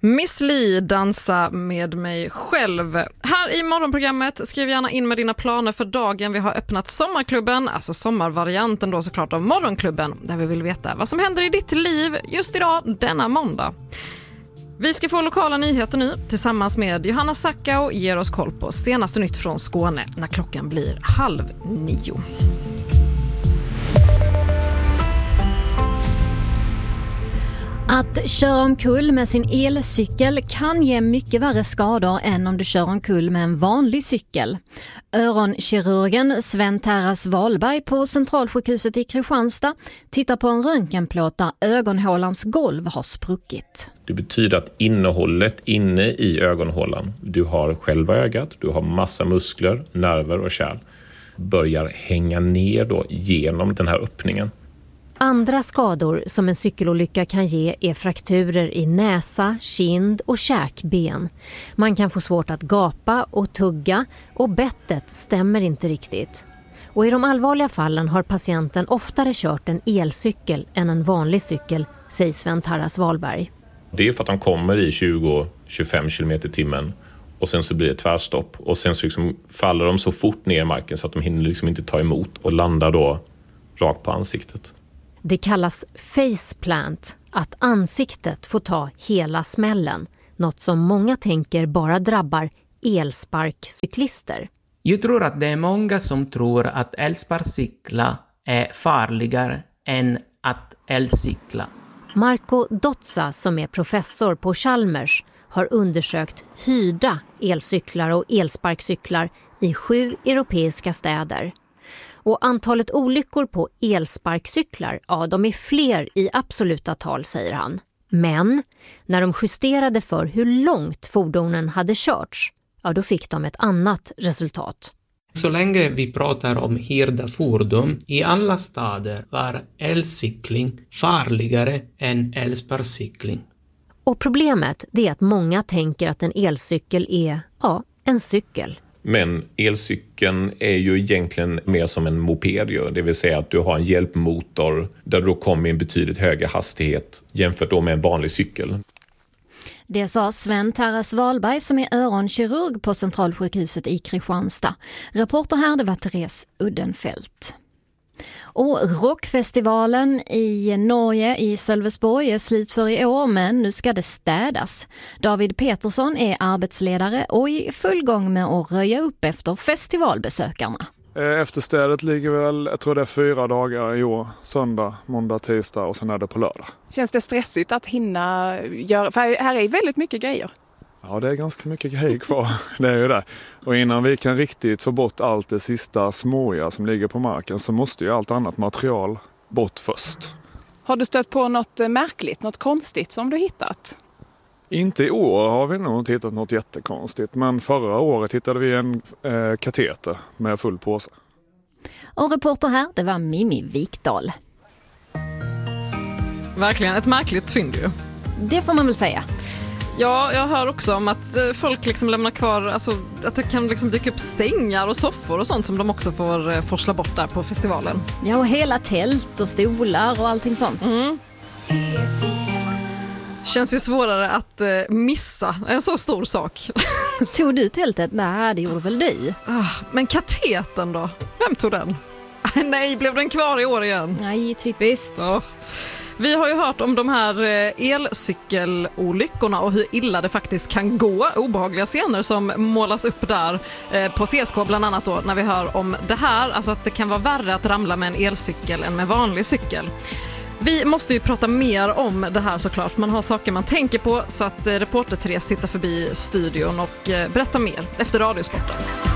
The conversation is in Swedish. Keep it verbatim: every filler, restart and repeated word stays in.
Miss Li, dansa med mig själv. Här i morgonprogrammet, skriv gärna in med dina planer för dagen. Vi har öppnat sommarklubben, alltså sommarvarianten då såklart av morgonklubben, där vi vill veta vad som händer i ditt liv just idag, denna måndag. Vi ska få lokala nyheter nu tillsammans med Johanna Sackau och ger oss koll på senaste nytt från Skåne när klockan blir halv nio. Att köra omkull med sin elcykel kan ge mycket värre skador än om du kör omkull med en vanlig cykel. Öronkirurgen Sven Terras Wahlberg på Centralsjukhuset i Kristianstad tittar på en röntgenplåt där ögonhålans golv har spruckit. Det betyder att innehållet inne i ögonhålan, du har själva ögat, du har massa muskler, nerver och kärl, börjar hänga ner då genom den här öppningen. Andra skador som en cykelolycka kan ge är frakturer i näsa, kind och käkben. Man kan få svårt att gapa och tugga och bettet stämmer inte riktigt. Och i de allvarliga fallen har patienten oftare kört en elcykel än en vanlig cykel, säger Sven Terras Wahlberg. Det är för att de kommer i tjugo till tjugofem kilometer i timmen och sen så blir det tvärstopp. Och sen så liksom faller de så fort ner i marken så att de hinner liksom inte ta emot och landar då rakt på ansiktet. Det kallas faceplant, att ansiktet får ta hela smällen. Något som många tänker bara drabbar elsparkcyklister. Jag tror att det är många som tror att elsparkcykla är farligare än att elcykla. Marco Dotza, som är professor på Chalmers, har undersökt hyrda elcyklar och elsparkcyklar i sju europeiska städer. Och antalet olyckor på elsparkcyklar, ja, de är fler i absoluta tal, säger han. Men när de justerade för hur långt fordonen hade körts, ja, då fick de ett annat resultat. Så länge vi pratar om hyrda fordon, i alla städer var elcykling farligare än elsparkcykling. Och problemet är att många tänker att en elcykel är, ja, en cykel. Men elcykeln är ju egentligen mer som en moped, det vill säga att du har en hjälpmotor där du kommer i en betydligt högre hastighet jämfört då med en vanlig cykel. Det sa Sven Terras Wahlberg som är öronkirurg på Centralsjukhuset i Kristianstad. Reporter här, det var Therese Uddenfelt. Och rockfestivalen i Norge i Sölvesborg är slut för i år, men nu ska det städas. David Petersson är arbetsledare och i full gång med att röja upp efter festivalbesökarna. Efterstädet ligger väl, jag tror det är fyra dagar i år, söndag, måndag, tisdag och sen är det på lördag. Känns det stressigt att hinna göra, för här är väldigt mycket grejer. Ja, det är ganska mycket grejer kvar, det är ju det. Och innan vi kan riktigt få bort allt det sista småiga som ligger på marken så måste ju allt annat material bort först. Har du stött på något märkligt, något konstigt som du hittat? Inte i år har vi nog inte hittat något jättekonstigt, men förra året hittade vi en eh, kateter med full påse. Och reporter här, det var Mimmi Vikdal. Verkligen ett märkligt fynd ju. Det får man väl säga. Ja, jag hör också om att folk liksom lämnar kvar, alltså att det kan liksom dyka upp sängar och soffor och sånt som de också får forsla bort där på festivalen. Ja, och hela tält och stolar och allting sånt. Mm. Känns ju svårare att missa en så stor sak. Tog du tältet? Nej, det gjorde väl du. Men kateten då? Vem tog den? Nej, blev den kvar i år igen? Nej, typiskt. Oh. Vi har ju hört om de här elcykelolyckorna och hur illa det faktiskt kan gå. Obehagliga scener som målas upp där på C S K bland annat då, när vi hör om det här. Alltså att det kan vara värre att ramla med en elcykel än med vanlig cykel. Vi måste ju prata mer om det här såklart. Man har saker man tänker på, så att reporter Therese tittar förbi studion och berättar mer efter Radiosporten.